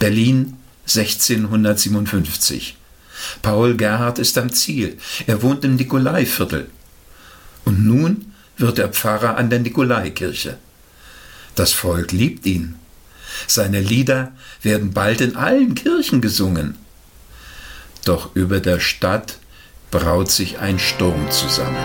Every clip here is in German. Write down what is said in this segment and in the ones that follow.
Berlin 1657. Paul Gerhardt ist am Ziel. Er wohnt im Nikolaiviertel. Und nun wird er Pfarrer an der Nikolaikirche. Das Volk liebt ihn. Seine Lieder werden bald in allen Kirchen gesungen. Doch über der Stadt braut sich ein Sturm zusammen.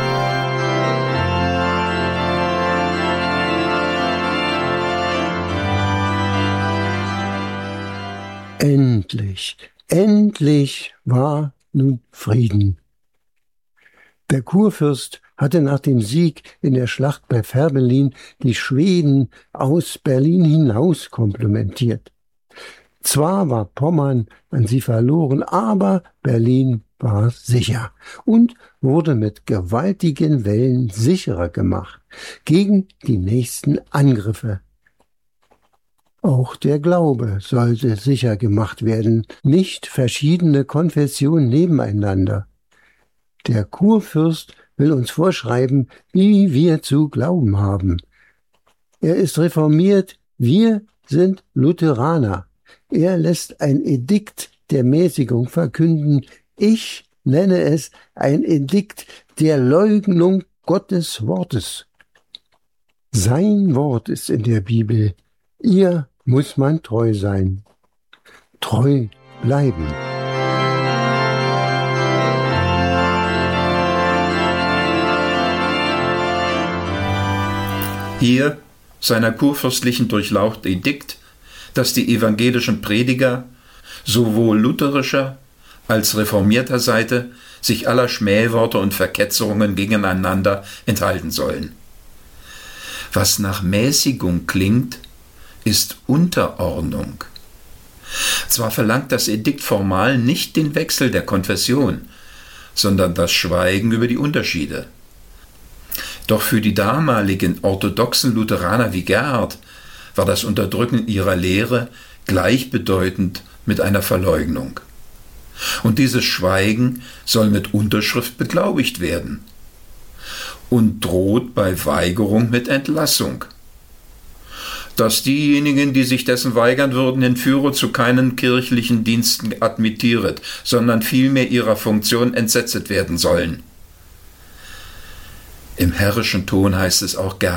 Endlich war nun Frieden. Der Kurfürst hatte nach dem Sieg in der Schlacht bei Fehrbellin die Schweden aus Berlin hinaus komplimentiert. Zwar war Pommern an sie verloren, aber Berlin war sicher und wurde mit gewaltigen Wellen sicherer gemacht gegen die nächsten Angriffe. Auch der Glaube sollte sicher gemacht werden, nicht verschiedene Konfessionen nebeneinander. Der Kurfürst will uns vorschreiben, wie wir zu glauben haben. Er ist reformiert, wir sind Lutheraner. Er lässt ein Edikt der Mäßigung verkünden. Ich nenne es ein Edikt der Leugnung Gottes Wortes. Sein Wort ist in der Bibel. Ihr muss man treu sein. Treu bleiben. Hier seiner kurfürstlichen durchlaucht Edikt, dass die evangelischen Prediger sowohl lutherischer als reformierter Seite sich aller Schmähworte und Verketzerungen gegeneinander enthalten sollen. Was nach Mäßigung klingt, ist Unterordnung. Zwar verlangt das Edikt formal nicht den Wechsel der Konfession, sondern das Schweigen über die Unterschiede. Doch für die damaligen orthodoxen Lutheraner wie Gerhard war das Unterdrücken ihrer Lehre gleichbedeutend mit einer Verleugnung. Und dieses Schweigen soll mit Unterschrift beglaubigt werden und droht bei Weigerung mit Entlassung. Dass diejenigen, die sich dessen weigern würden, den Führer zu keinen kirchlichen Diensten admittiert, sondern vielmehr ihrer Funktion entsetzet werden sollen. Im herrischen Ton heißt es auch